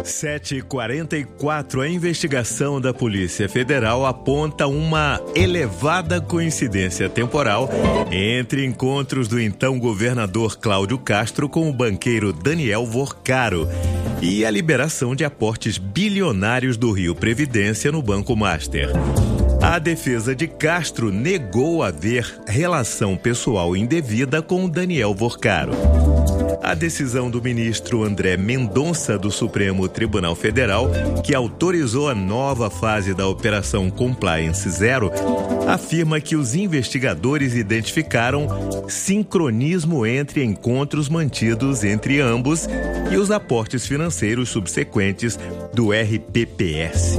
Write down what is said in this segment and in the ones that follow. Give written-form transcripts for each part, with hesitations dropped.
7h44, a investigação da Polícia Federal aponta uma elevada coincidência temporal entre encontros do então governador Cláudio Castro com o banqueiro Daniel Vorcaro e a liberação de aportes bilionários do Rio Previdência no Banco Master. A defesa de Castro negou haver relação pessoal indevida com Daniel Vorcaro. A decisão do ministro André Mendonça do Supremo Tribunal Federal, que autorizou a nova fase da Operação Compliance Zero, afirma que os investigadores identificaram sincronismo entre encontros mantidos entre ambos e os aportes financeiros subsequentes do RPPS.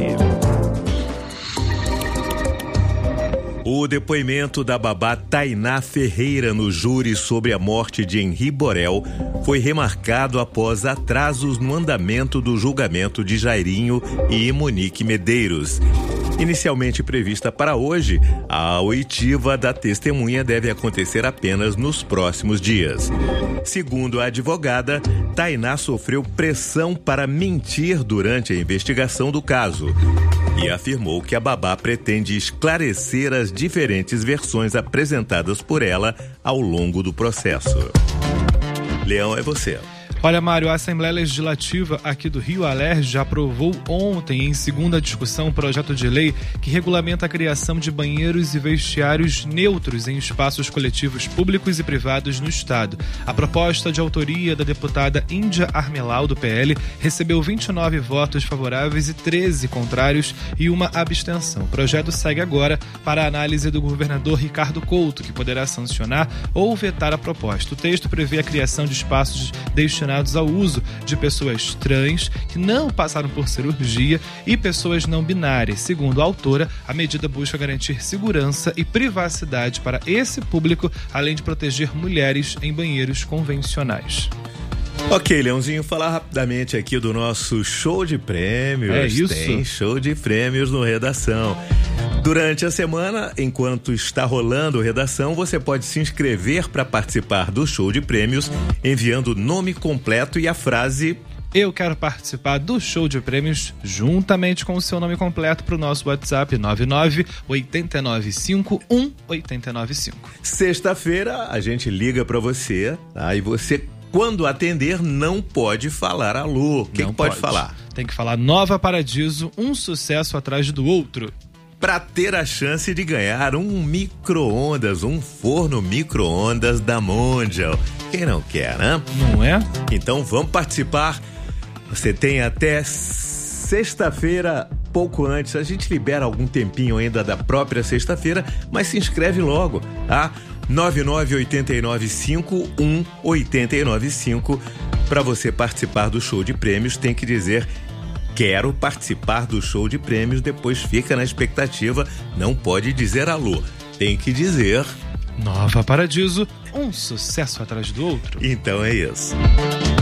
O depoimento da babá Tainá Ferreira no júri sobre a morte de Henri Borel foi remarcado após atrasos no andamento do julgamento de Jairinho e Monique Medeiros. Inicialmente prevista para hoje, a oitiva da testemunha deve acontecer apenas nos próximos dias. Segundo a advogada, Tainá sofreu pressão para mentir durante a investigação do caso e afirmou que a babá pretende esclarecer as diferentes versões apresentadas por ela ao longo do processo. Leão, é você. Olha, Mário, a Assembleia Legislativa aqui do Rio, Alerj, já aprovou ontem, em segunda discussão, um projeto de lei que regulamenta a criação de banheiros e vestiários neutros em espaços coletivos públicos e privados no Estado. A proposta, de autoria da deputada Índia Armelau, do PL, recebeu 29 votos favoráveis e 13 contrários e uma abstenção. O projeto segue agora para a análise do governador Ricardo Couto, que poderá sancionar ou vetar a proposta. O texto prevê a criação de espaços destinados ao uso de pessoas trans que não passaram por cirurgia e pessoas não binárias. Segundo a autora, a medida busca garantir segurança e privacidade para esse público, além de proteger mulheres em banheiros convencionais. Ok, Leãozinho, falar rapidamente aqui do nosso show de prêmios. É isso. Tem show de prêmios no Redação. Durante a semana, enquanto está rolando Redação, você pode se inscrever para participar do show de prêmios enviando o nome completo e a frase "Eu quero participar do show de prêmios" juntamente com o seu nome completo para o nosso WhatsApp 99-895-1895. Sexta-feira a gente liga para você, tá? E você, quando atender, não pode falar alô. O que pode falar? Tem que falar Nova Paradiso, um sucesso atrás do outro. Para ter a chance de ganhar um micro-ondas, um forno micro-ondas da Mondial. Quem não quer, né? Não é? Então vamos participar. Você tem até sexta-feira, pouco antes. A gente libera algum tempinho ainda da própria sexta-feira, mas se inscreve logo, tá? 99-895-1895. Para você participar do show de prêmios, tem que dizer: quero participar do show de prêmios. Depois fica na expectativa, não pode dizer alô, tem que dizer Nova Paradiso, um sucesso atrás do outro. Então é isso.